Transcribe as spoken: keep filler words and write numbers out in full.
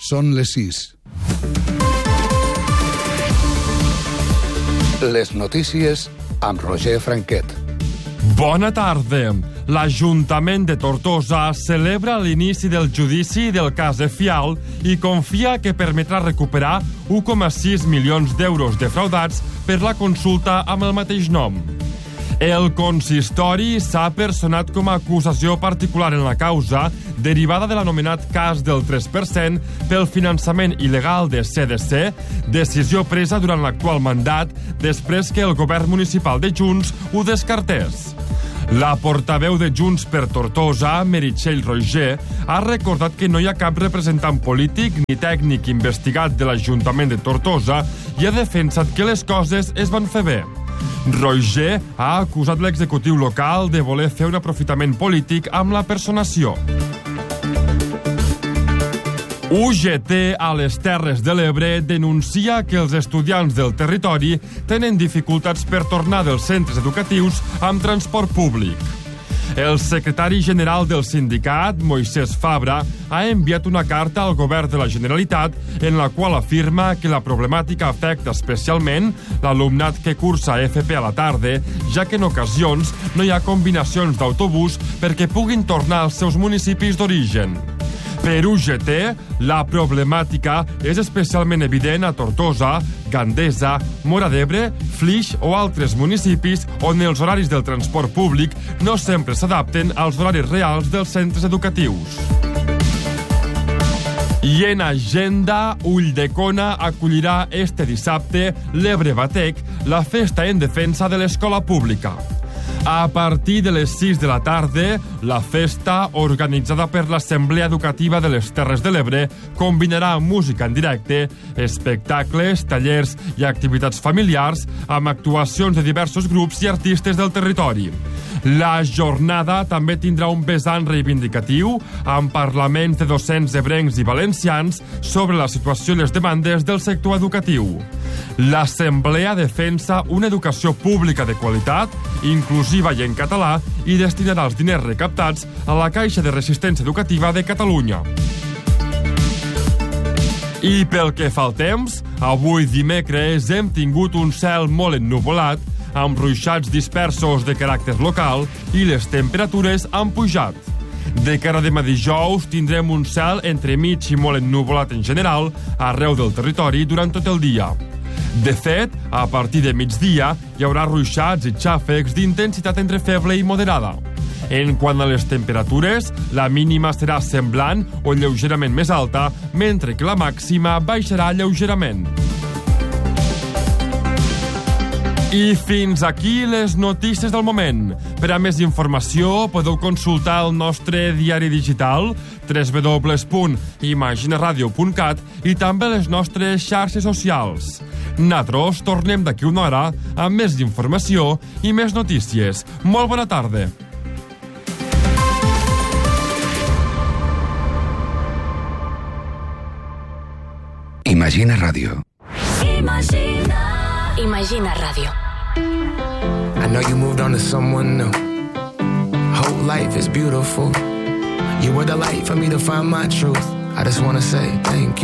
Són les sis. Les notícies amb Roger Franquet. Bona tarda. L'Ajuntament de Tortosa celebra l'inici del judici del cas Efial i confia que permetrà recuperar u coma sis milions d'euros defraudats per la consulta amb el mateix nom. El consistori s'ha personat com a acusació particular en la causa derivada de l'anomenat cas del tres per cent pel finançament il·legal de C D C, decisió presa durant l'actual mandat després que el govern municipal de Junts ho descartés. La portaveu de Junts per Tortosa, Meritxell Roigé, ha recordat que no hi ha cap representant polític ni tècnic investigat de l'Ajuntament de Tortosa i ha defensat que les coses es van fer bé. Roigé ha acusat l'executiu local de voler fer un aprofitament polític amb la personació. U G T a les Terres de l'Ebre denuncia que els estudiants del territori tenen dificultats per tornar dels centres educatius amb transport públic. El secretari general del sindicat, Moisès Fabra, ha enviat una carta al govern de la Generalitat en la qual afirma que la problemàtica afecta especialment l'alumnat que cursa F P a la tarda, ja que en ocasions no hi ha combinacions d'autobús perquè puguin tornar als seus municipis d'origen. Per U G T, la problemàtica és especialment evident a Tortosa, Gandesa, Móra d'Ebre, Flix o altres municipis on els horaris del transport públic no sempre s'adapten als horaris reals dels centres educatius. I en agenda, Ulldecona acollirà este dissabte l'Ebre Batec, la festa en defensa de l'escola pública. A partir de les sis de la tarda, la festa, organitzada per l'Assemblea Educativa de les Terres de l'Ebre, combinarà música en directe, espectacles, tallers i activitats familiars amb actuacions de diversos grups i artistes del territori. La jornada també tindrà un vessant reivindicatiu amb parlaments de docents ebrencs i valencians sobre la situació i les demandes del sector educatiu. L'Assemblea defensa una educació pública de qualitat, inclusiva i en català, i destinarà els diners recaptats a la Caixa de Resistència Educativa de Catalunya. I pel que fa al temps, avui dimecres hem tingut un cel molt ennuvolat, amb ruixats dispersos de caràcter local i les temperatures han pujat. De cara a demà dijous tindrem un cel entremig i molt ennuvolat en general arreu del territori durant tot el dia. De fet, a partir de migdia hi haurà ruixats i xàfecs d'intensitat entre feble i moderada. En quant a les temperatures, la mínima serà semblant o lleugerament més alta, mentre que la màxima baixarà lleugerament. I fins aquí les notícies del moment. Per a més informació podeu consultar el nostre diari digital w w w punt imaginaradio punt cat i també les nostres xarxes socials. Nosaltres tornem d'aquí una hora amb més informació i més notícies. Molt bona tarda. Imagina Ràdio. Imagina. Imagina Ràdio. I know you moved on to someone new. Whole life is beautiful. You were the light for me to find my truth. I just wanna say thank you.